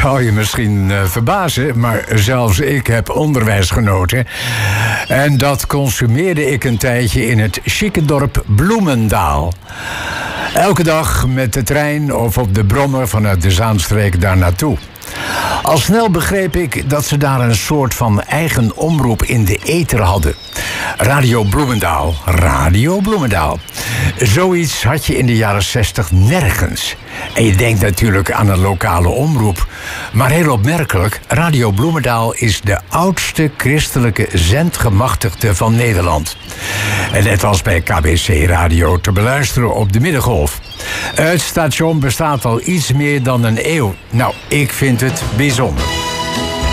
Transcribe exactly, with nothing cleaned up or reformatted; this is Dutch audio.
zal je misschien uh, verbazen, maar zelfs ik heb onderwijs genoten. En dat consumeerde ik een tijdje in het chique dorp Bloemendaal. Elke dag met de trein of op de brommer vanuit de Zaanstreek daar naartoe. Al snel begreep ik dat ze daar een soort van eigen omroep in de ether hadden. Radio Bloemendaal. Radio Bloemendaal. Zoiets had je in de jaren zestig nergens. En je denkt natuurlijk aan een lokale omroep. Maar heel opmerkelijk, Radio Bloemendaal is de oudste christelijke zendgemachtigde van Nederland. En net als bij K B C Radio te beluisteren op de Middengolf. Het station bestaat al iets meer dan een eeuw. Nou, ik vind het bijzonder.